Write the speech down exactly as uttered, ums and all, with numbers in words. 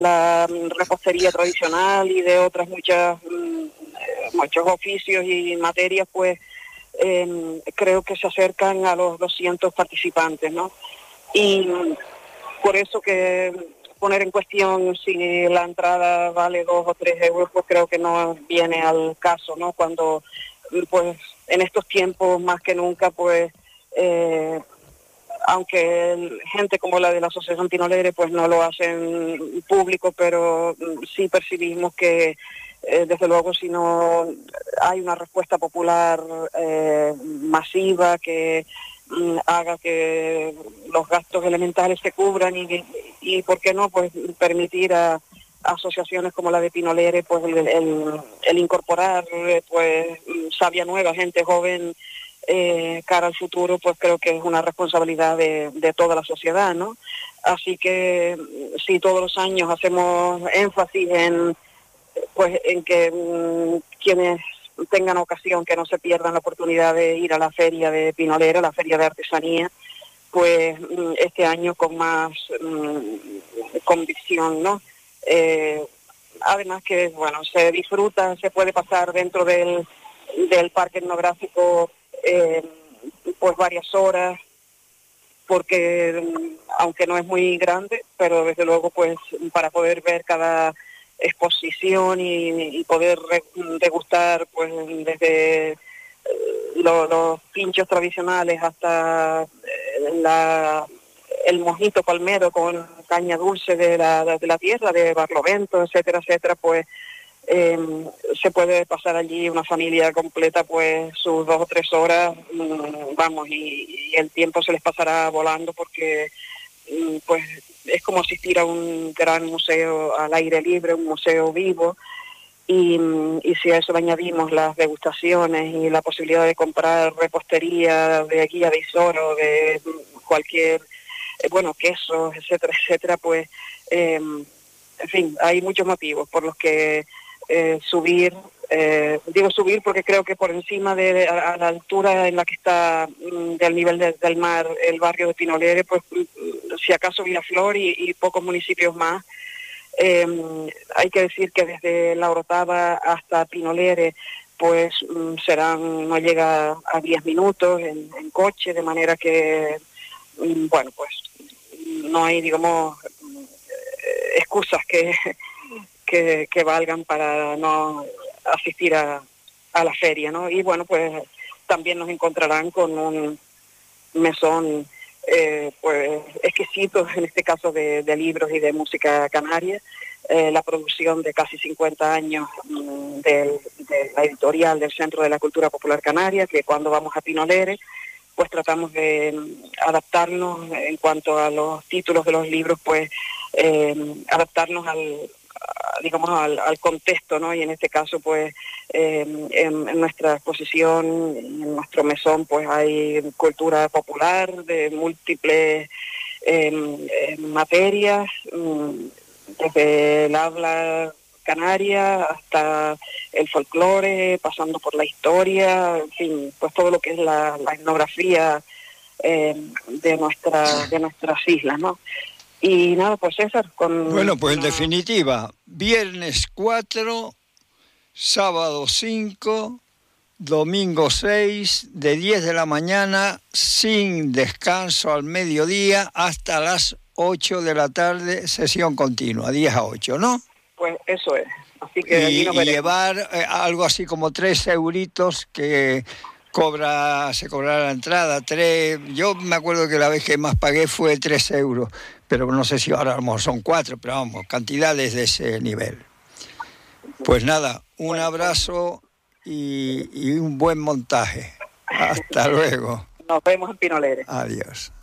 la repostería tradicional y de otras muchas muchos oficios y materias, pues eh, creo que se acercan a los doscientos participantes, ¿no? Y por eso que poner en cuestión si la entrada vale dos o tres euros, pues creo que no viene al caso, ¿no? Cuando, pues, en estos tiempos más que nunca, pues, eh, aunque el, gente como la de la Asociación Pinolegre, pues no lo hacen público, pero sí percibimos que, eh, desde luego, si no hay una respuesta popular eh, masiva que mm, haga que los gastos elementales se cubran y, y ¿por qué no? Pues permitir a asociaciones como la de Pinolegre, pues el, el, el incorporar pues savia nueva, gente joven, Eh, cara al futuro, pues creo que es una responsabilidad de, de toda la sociedad, ¿no? Así que si todos los años hacemos énfasis en pues en que mmm, quienes tengan ocasión, que no se pierdan la oportunidad de ir a la feria de Pinolegre, la feria de artesanía, pues mmm, este año con más mmm, convicción, ¿no? Eh, además que, bueno, se disfruta, se puede pasar dentro del, del parque etnográfico Eh, pues varias horas, porque aunque no es muy grande, pero desde luego pues para poder ver cada exposición y, y poder re, degustar pues desde lo, los pinchos tradicionales hasta la, el mojito palmero con caña dulce de la, de la tierra, de Barlovento, etcétera, etcétera, pues Eh, se puede pasar allí una familia completa pues sus dos o tres horas, mmm, vamos, y, y el tiempo se les pasará volando porque mmm, pues es como asistir a un gran museo al aire libre, un museo vivo, y, y si a eso le añadimos las degustaciones y la posibilidad de comprar repostería de guía de Isoro, de cualquier, eh, bueno, quesos, etcétera, etcétera, pues eh, en fin, hay muchos motivos por los que Eh, subir, eh, digo subir porque creo que por encima de, de a, a la altura en la que está mm, del nivel de, del mar el barrio de Pinolegre, pues mm, si acaso Villaflor y, y pocos municipios más, eh, hay que decir que desde La Orotava hasta Pinolegre pues mm, serán, no llega a diez minutos en, en coche, de manera que mm, bueno, pues no hay, digamos, excusas que Que, que valgan para no asistir a, a la feria, ¿no? Y bueno, pues también nos encontrarán con un mesón eh, pues exquisito, en este caso de, de libros y de música canaria, eh, la producción de casi cincuenta años mmm, del, de la editorial del Centro de la Cultura Popular Canaria, que cuando vamos a Pinolegre, pues tratamos de adaptarnos en cuanto a los títulos de los libros, pues eh, adaptarnos al digamos al, al contexto, ¿no? Y en este caso pues eh, en, en nuestra exposición, en nuestro mesón, pues hay cultura popular de múltiples eh, eh, materias, desde el habla canaria hasta el folclore, pasando por la historia, en fin, pues todo lo que es la, la etnografía eh, de nuestra de nuestras islas, ¿no? Y nada, pues César, con... Bueno, pues en una... definitiva, viernes cuatro, sábado cinco, domingo seis, de diez de la mañana, sin descanso al mediodía, hasta las ocho de la tarde, sesión continua, diez a ocho, ¿no? Pues eso es, así que y, allí nos y veremos. llevar eh, algo así como tres euritos que cobra, se cobrará la entrada, tres, yo me acuerdo que la vez que más pagué fue tres euros, pero no sé si ahora a lo mejor son cuatro, pero vamos, cantidades de ese nivel. Pues nada, un bueno, abrazo y, y un buen montaje. Hasta luego. Nos vemos en Pinolegre. Adiós.